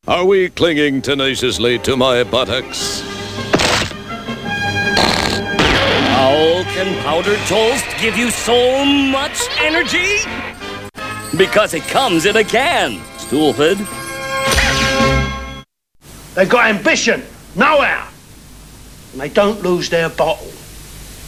Are we clinging tenaciously to my buttocks? How can powdered toast give you so much energy? Because it comes in a can, stupid. They've got ambition, know-how, and they don't lose their bottle.